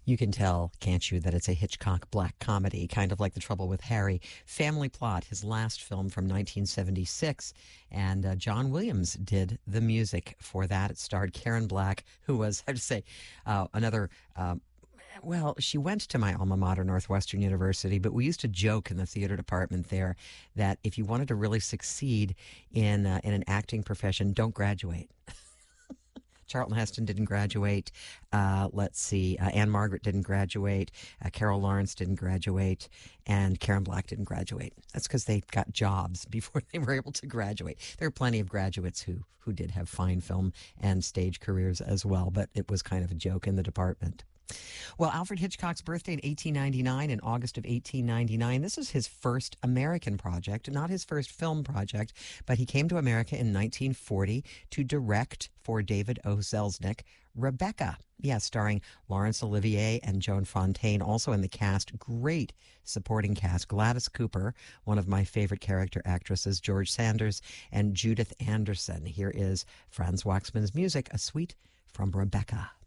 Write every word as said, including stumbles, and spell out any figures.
You can tell, can't you, that it's a Hitchcock black comedy, kind of like The Trouble with Harry. Family Plot, his last film from nineteen seventy-six, and uh, John Williams did the music for that. It starred Karen Black, who was, I have to say, uh, another... Uh, well, she went to my alma mater, Northwestern University, but we used to joke in the theater department there that if you wanted to really succeed in uh, in an acting profession, don't graduate. Charlton Heston didn't graduate. Uh, let's see. Uh, Anne Margaret didn't graduate. Uh, Carol Lawrence didn't graduate. And Karen Black didn't graduate. That's because they got jobs before they were able to graduate. There are plenty of graduates who, who did have fine film and stage careers as well, but it was kind of a joke in the department. Well, Alfred Hitchcock's birthday in eighteen ninety-nine, in August of eighteen ninety-nine. This is his first American project, not his first film project, but he came to America in nineteen forty to direct for David O. Selznick, Rebecca. Yeah, starring Laurence Olivier and Joan Fontaine. Also in the cast, great supporting cast. Gladys Cooper, one of my favorite character actresses, George Sanders, and Judith Anderson. Here is Franz Waxman's music, A Suite from Rebecca.